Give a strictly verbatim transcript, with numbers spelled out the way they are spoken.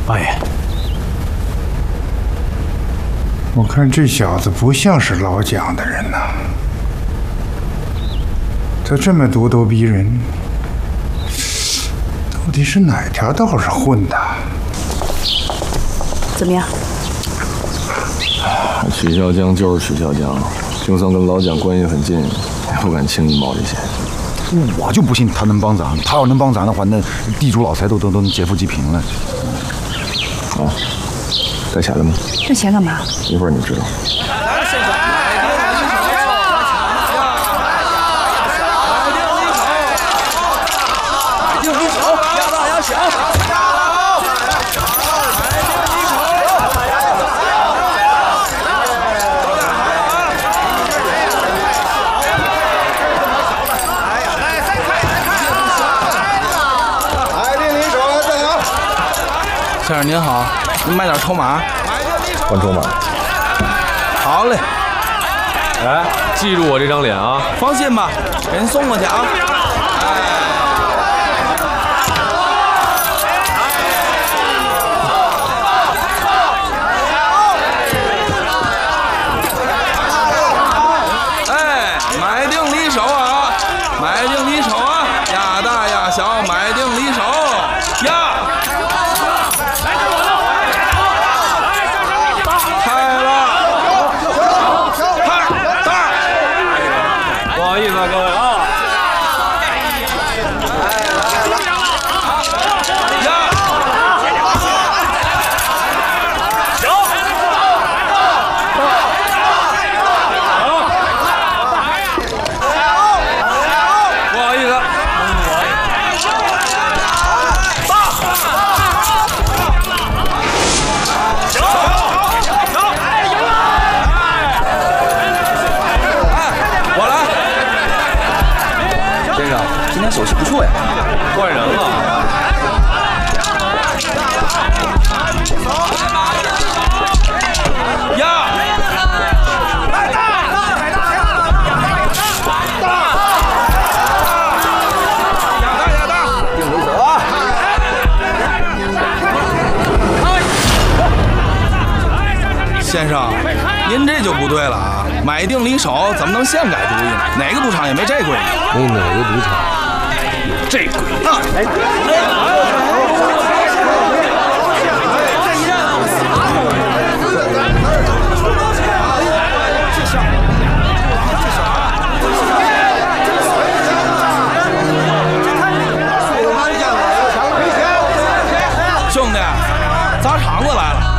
八爷， 我看这小子不像是老蒋的人呐，他这么咄咄逼人，到底是哪条道上混的？ 怎么样？ 许孝江就是许孝江，就算跟老蒋关系很近，也不敢轻易冒这险。 我就不信他能帮咱，他要能帮咱的话，那地主老财都都都能劫富济贫了。 啊，带钱了吗？ 这钱干嘛？ 一会儿你知道。 定离手，压大压小。 先生您好，您买点筹码。 换筹码。 好嘞。 哎，记住我这张脸啊！ 放心吧，给您送过去啊。哎，哎，买定离手啊，买定离手啊，压大压小，买定离手，压。 各位啊！ 不好意思。今天手气不错呀， 换人了。 呀！来大！来大！大！压大压大！定离手啊！先生，您这就不对了啊！买定离手怎么能现改主意呢？哪个赌场也没这规矩。 没哪个赌场。 这规矩， 兄弟，砸场子来了。